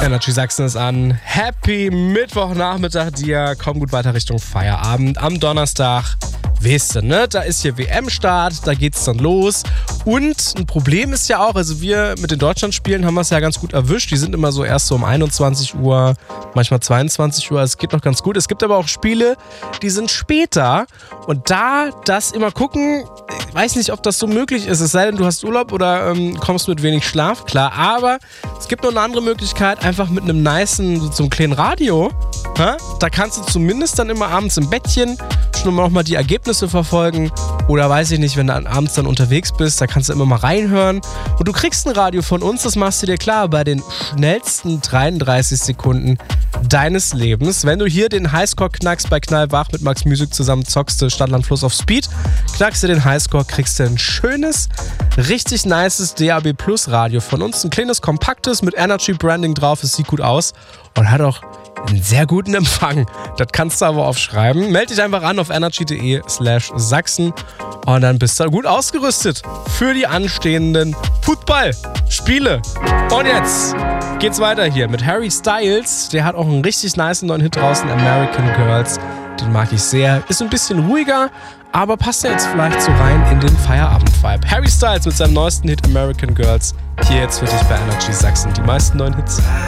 Energy Sachsen ist an. Happy Mittwochnachmittag dir. Komm gut weiter Richtung Feierabend. Am Donnerstag, weißt du, ne? Da ist hier WM-Start, da geht's dann los. Und ein Problem ist ja auch, also wir mit den Deutschlandspielen haben wir es ja ganz gut erwischt. Die sind immer so erst so um 21 Uhr, manchmal 22 Uhr. Es geht noch ganz gut. Es gibt aber auch Spiele, die sind später. Und da das immer gucken, ich weiß nicht, ob das so möglich ist. Es sei denn, du hast Urlaub oder kommst mit wenig Schlaf, klar. Aber es gibt noch eine andere Möglichkeit, einfach mit einem nicen, so einem kleinen Radio. Da kannst du zumindest dann immer abends im Bettchen schon noch mal die Ergebnisse verfolgen. Oder weiß ich nicht, wenn du abends dann unterwegs bist, da kannst du immer mal reinhören. Und du kriegst ein Radio von uns, das machst du dir klar, bei den schnellsten 33 Sekunden deines Lebens. Wenn du hier den Highscore knackst bei Knallwach mit Max Music zusammen zockst, Stadtland Fluss auf Speed, knackst du den Highscore, kriegst du ein schönes, richtig nices DAB Plus Radio von uns. Ein kleines, kompaktes mit Energy Branding drauf, es sieht gut aus und hat auch einen sehr guten Empfang. Das kannst du aber aufschreiben. Meld dich einfach an auf energy.de/Sachsen und dann bist du gut ausgerüstet für die anstehenden Football-Spiele. Und jetzt geht's weiter hier mit Harry Styles. Der hat auch einen richtig nice neuen Hit draußen, American Girls. Den mag ich sehr. Ist ein bisschen ruhiger, aber passt ja jetzt vielleicht so rein in den Feierabend-Vibe. Harry Styles mit seinem neuesten Hit American Girls. Hier jetzt für dich bei Energy Sachsen. Die meisten neuen Hits.